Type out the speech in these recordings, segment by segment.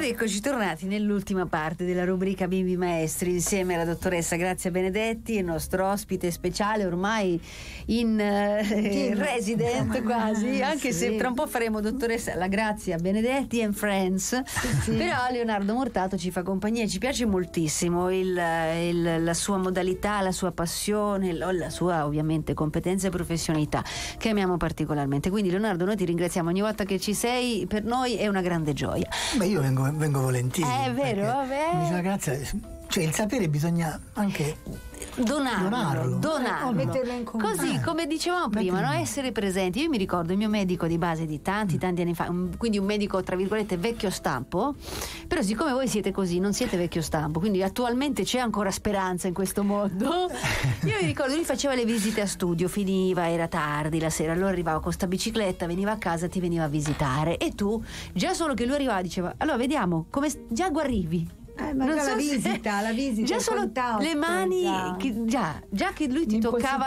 Ed eccoci tornati nell'ultima parte della rubrica Bimbi Maestri insieme alla dottoressa Grazia Benedetti, il nostro ospite speciale ormai in resident quasi, anche se tra un po' faremo dottoressa la Grazia Benedetti and Friends, però Leonardo Mortato ci fa compagnia, ci piace moltissimo la sua modalità, la sua passione, la sua ovviamente competenza e professionalità che amiamo particolarmente. Quindi Leonardo, noi ti ringraziamo ogni volta che ci sei, per noi è una grande gioia. Beh, io vengo volentieri. È vero, vabbè. Grazie. Cioè il sapere bisogna anche donarlo. Metterlo in contatto. Così come dicevamo prima, no? Essere presenti. Io mi ricordo il mio medico di base di tanti anni fa, quindi un medico tra virgolette vecchio stampo, però siccome voi siete così, non siete vecchio stampo, quindi attualmente c'è ancora speranza in questo mondo. Io mi ricordo, lui faceva le visite a studio, finiva, era tardi la sera, allora arrivava con sta bicicletta, veniva a casa, ti veniva a visitare e tu, già solo che lui arrivava diceva, allora vediamo come già guarivi. Ma Non già so la visita, già solo contatto, le mani già che lui ti toccava,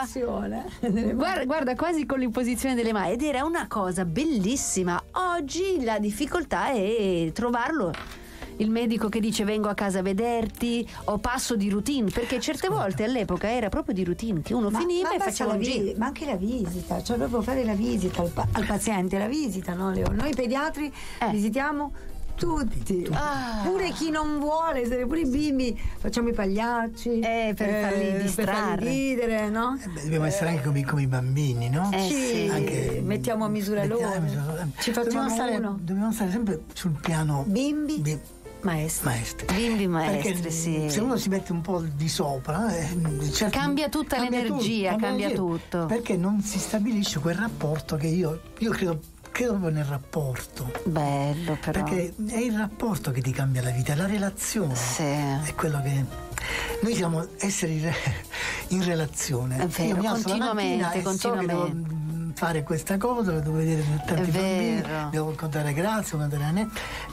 guarda quasi con l'imposizione delle mani, ed era una cosa bellissima. Oggi la difficoltà è trovarlo, il medico che dice vengo a casa a vederti o passo di routine, perché certe volte all'epoca era proprio di routine che uno finiva e faceva un giro. Ma anche la visita, cioè proprio fare la visita al paziente, la visita, no Leo? Noi pediatri visitiamo tutti, pure chi non vuole, pure i bimbi, facciamo i pagliacci per farli distrarre, per farli ridere, no? Dobbiamo essere anche come i bambini, no? Sì, anche, mettiamo a misura loro. Ci facciamo dobbiamo stare sempre sul piano bimbi maestri. Bimbi maestri, perché sì. Se uno si mette un po' di sopra, cambia tutta l'energia, cambia tutto. Perché non si stabilisce quel rapporto che io credo nel rapporto. Bello, però. Perché è il rapporto che ti cambia la vita, la relazione. Sì. È quello che. Noi siamo esseri in relazione. È vero, io mi alzo continuamente. So che devo fare questa cosa, devo vedere tanti bambini, devo contare Grazia, contare Anè.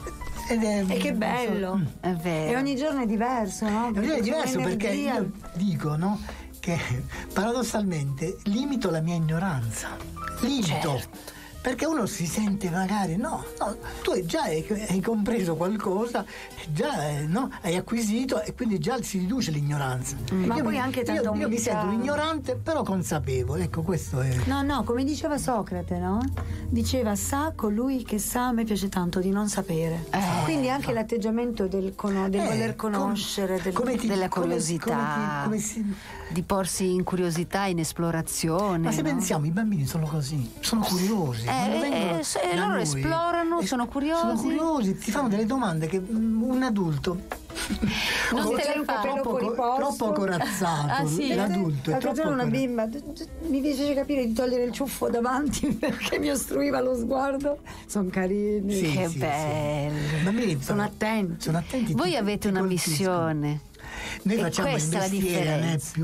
E che bello! È vero. E ogni giorno è diverso, no? Ogni giorno è diverso perché io dico, no? Che paradossalmente limito la mia ignoranza. Certo. Perché uno si sente magari, no, tu già hai compreso qualcosa, già hai acquisito e quindi già si riduce l'ignoranza. Ma poi anche tanta io mi sento un ignorante però consapevole, ecco questo è. No, come diceva Socrate, no? Diceva sa colui che sa, a me piace tanto di non sapere. Quindi anche l'atteggiamento del voler conoscere, della curiosità, di porsi in curiosità, in esplorazione. Ma se pensiamo, i bambini sono così, sono curiosi. Loro esplorano, sono curiosi, ti fanno delle domande che un adulto non te le fa. Troppo corazzato. L'adulto è troppo una bimba mi fece capire di togliere il ciuffo davanti perché mi ostruiva lo sguardo. Sono carini, che bello. Sono attenti. Voi avete una missione. Noi facciamo il mestiere